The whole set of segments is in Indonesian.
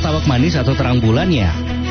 martabak manis atau terang bulannya?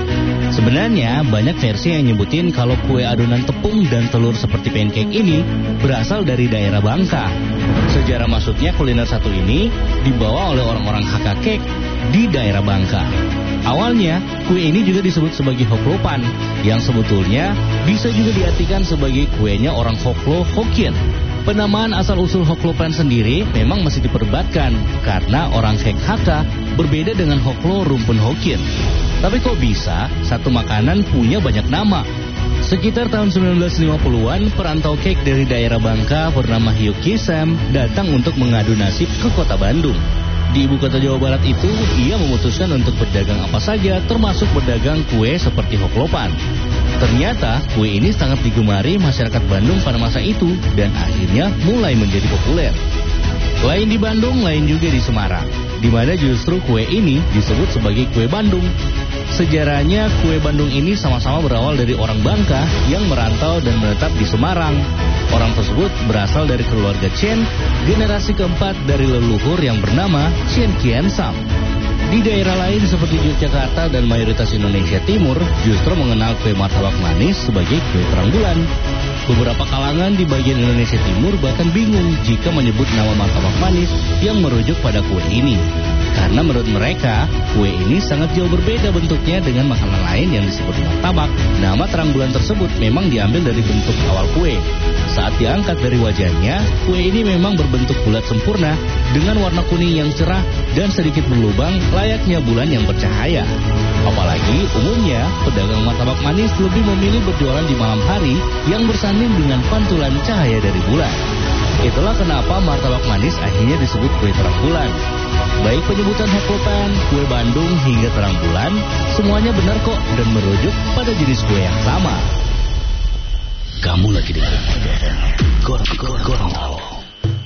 Sebenarnya banyak versi yang nyebutin kalau kue adonan tepung dan telur seperti pancake ini berasal dari daerah Bangka. Sejarah masuknya kuliner satu ini dibawa oleh orang-orang Hakka Cake di daerah Bangka. Awalnya, kue ini juga disebut sebagai hoklopan, yang sebetulnya bisa juga diartikan sebagai kuenya orang Hoklo Hokkien. Penamaan asal-usul hoklopan sendiri memang masih diperdebatkan karena orang Hakka berbeda dengan Hoklo rumpun Hokkien. Tapi kok bisa satu makanan punya banyak nama? Sekitar tahun 1950-an, perantau cake dari daerah Bangka bernama Hieu Ki Sam datang untuk mengadu nasib ke kota Bandung. Di ibu kota Jawa Barat itu, ia memutuskan untuk berdagang apa saja, termasuk berdagang kue seperti hoklopan. Ternyata, kue ini sangat digemari masyarakat Bandung pada masa itu dan akhirnya mulai menjadi populer. Lain di Bandung, lain juga di Semarang, di mana justru kue ini disebut sebagai kue Bandung. Sejarahnya, kue Bandung ini sama-sama berawal dari orang Bangka yang merantau dan menetap di Semarang. Orang tersebut berasal dari keluarga Chen, generasi keempat dari leluhur yang bernama Chen Kian Sam. Di daerah lain seperti Yogyakarta dan mayoritas Indonesia Timur justru mengenal kue martabak manis sebagai kue terang bulan. Beberapa kalangan di bagian Indonesia Timur bahkan bingung jika menyebut nama martabak manis yang merujuk pada kue ini. Karena menurut mereka, kue ini sangat jauh berbeda bentuknya dengan makanan lain yang disebut martabak. Nama terang bulan tersebut memang diambil dari bentuk awal kue. Saat diangkat dari wajahnya, kue ini memang berbentuk bulat sempurna dengan warna kuning yang cerah dan sedikit berlubang layaknya bulan yang bercahaya. Apalagi umumnya pedagang martabak manis lebih memilih berjualan di malam hari yang bersanding dengan pantulan cahaya dari bulan. Itulah kenapa martabak manis akhirnya disebut kue terang bulan. Baik penyebutan hoklopan, kue Bandung hingga terang bulan, semuanya benar kok dan merujuk pada jenis kue yang sama. Kamu lagi dengar